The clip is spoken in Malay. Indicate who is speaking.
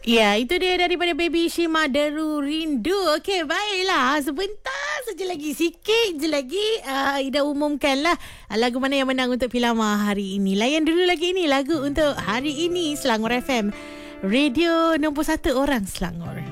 Speaker 1: Ya, itu dia daripada Baby Shima, Deru Rindu. Okey, baiklah. Sebentar saja lagi, sikit je lagi. Ida umumkanlah lagu mana yang menang untuk Pilama hari ini. Layan dulu lagi ni lagu untuk hari ini. Selangor FM, Radio nombor 1 orang Selangor.